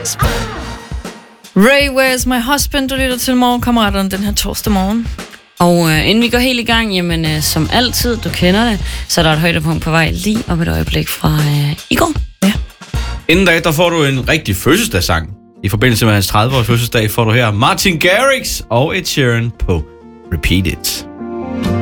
Ray, Where's My Husband, du lytter til Morgenkammeraterne den her torsdag morgen. Og inden vi går helt i gang, jamen som altid, du kender det, så er der et højdepunkt på vej lige om et øjeblik fra i går. Ja. Inden da, der får du en rigtig fødselsdagssang. I forbindelse med hans 30-års fødselsdag får du her Martin Garrix og Ed Sheeran på Repeat It.